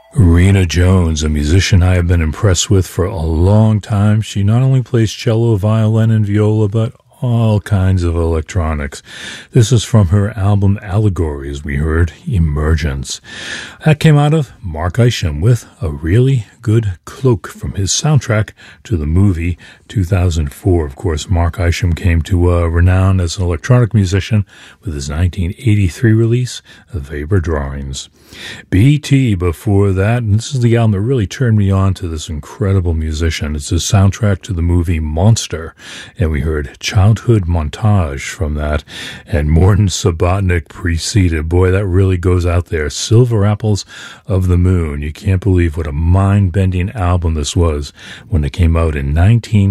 Rena Jones, a musician I have been impressed with for a long time. She not only plays cello, violin, and viola, but all kinds of electronics. This is from her album Allegory, as we heard, Emergence. That came out of Mark Isham with A Really Good Cloak from his soundtrack to the movie 2004. Of course, Mark Isham came to renown as an electronic musician with his 1983 release, Weber Drawings. B.T. before that, and this is the album that really turned me on to this incredible musician. It's his soundtrack to the movie Monster, and we heard Childhood Montage from that, and Morton Subotnick preceded. Boy, that really goes out there. Silver Apples of the Moon. You can't believe what a mind-bending album this was when it came out in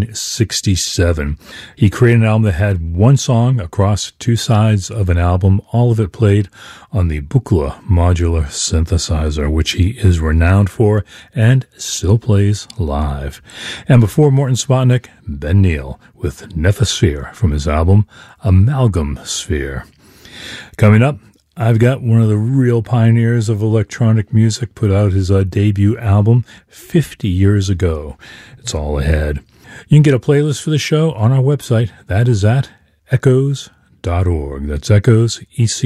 1967. He created an album that had one song across two sides of an album, all of it played on the Buchla modular synthesizer, which he is renowned for and still plays live. And before Morton Subotnick, Ben Neal with Nethosphere from his album Amalgam Sphere. Coming up, I've got one of the real pioneers of electronic music, put out his debut album 50 years ago. It's all ahead. You can get a playlist for the show on our website. That is at echoes.org. That's echoes,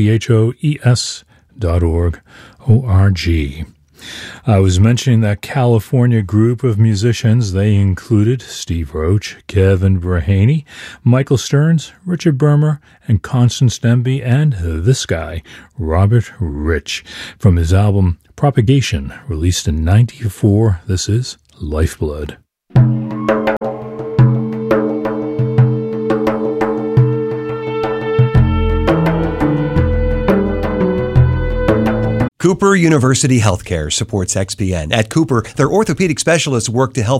ECHOES.org, O-R-G. I was mentioning that California group of musicians. They included Steve Roach, Kevin Brahaney, Michael Stearns, Richard Bermer, and Constance Demby, and this guy, Robert Rich. From his album Propagation, released in '94, this is Lifeblood. Cooper University Healthcare supports XPN. At Cooper, their orthopedic specialists work to help